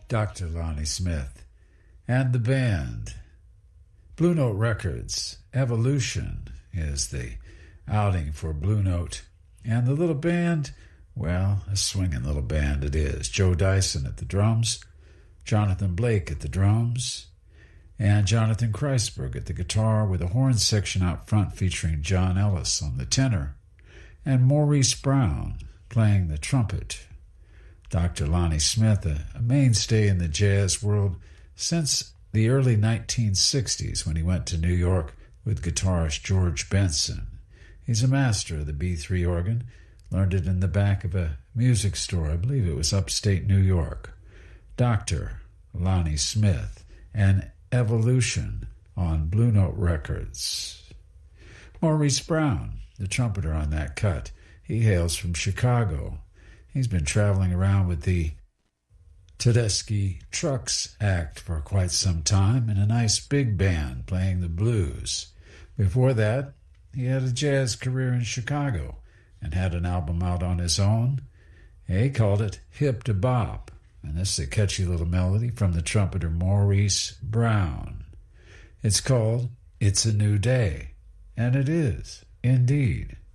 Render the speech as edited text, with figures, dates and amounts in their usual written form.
Dr. Lonnie Smith, and the band. Blue Note Records, Evolution is the outing for Blue Note. And the little band, well, a swinging little band it is. Joe Dyson at the drums, Jonathan Blake at the drums, and Jonathan Kreisberg at the guitar with a horn section out front featuring John Ellis on the tenor, and Maurice Brown playing the trumpet. Dr. Lonnie Smith, a mainstay in the jazz world since the early 1960s when he went to New York with guitarist George Benson. He's a master of the B3 organ, learned it in the back of a music store, I believe it was upstate New York. Dr. Lonnie Smith and Evolution on Blue Note Records. Maurice Brown, the trumpeter on that cut, he hails from Chicago. He's been traveling around with the Tedeschi Trucks Act for quite some time in a nice big band playing the blues. Before that, he had a jazz career in Chicago and had an album out on his own. He called it Hip to Bop, and this is a catchy little melody from the trumpeter Maurice Brown. It's called It's a New Day, and it is, indeed.